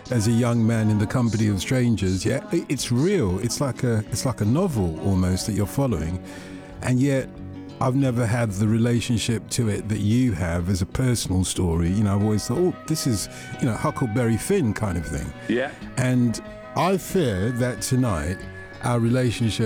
as a young man in the company of strangers. Yeah, it's real. It's like a novel almost that you're following, and yet I've never had the relationship to it that you have as a personal story. You know, I've always thought, oh, this is, you know, Huckleberry Finn kind of thing. Yeah. And I fear that tonight our relationship